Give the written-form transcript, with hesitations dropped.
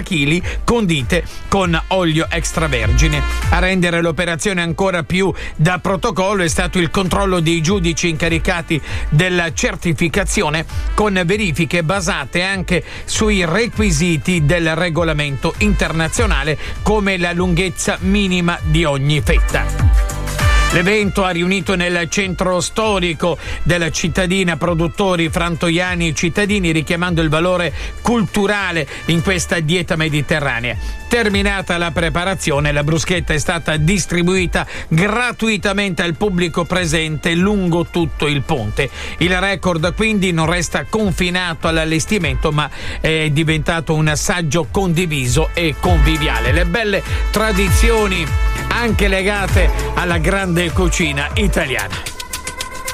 kg condite con olio extravergine. A rendere l'operazione ancora più da protocollo è stato il controllo dei giudici incaricati della certificazione, con verifiche basate anche sui requisiti del regolamento internazionale, come la lunghezza minima di ogni fetta. L'evento ha riunito nel centro storico della cittadina produttori frantoiani e cittadini, richiamando il valore culturale in questa dieta mediterranea. Terminata la preparazione, la bruschetta è stata distribuita gratuitamente al pubblico presente lungo tutto il ponte. Il record quindi non resta confinato all'allestimento, ma è diventato un assaggio condiviso e conviviale. Le belle tradizioni anche legate alla grande cucina italiana.